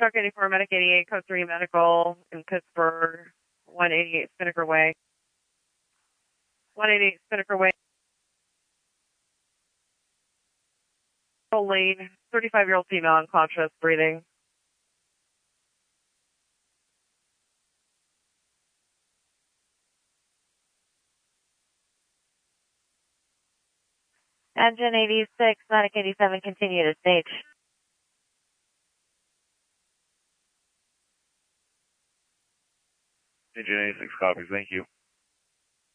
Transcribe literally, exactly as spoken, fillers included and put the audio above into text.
Truck eighty-four, Medic eighty-eight, Code three Medical in Pittsburgh, one eighty-eight Spinnaker Way. one eighty-eight Spinnaker Way. Lane, thirty-five-year-old female unconscious, breathing. Engine eighty-six, Medic eighty-seven, continue to stage. Engine eighty-six copies, thank you.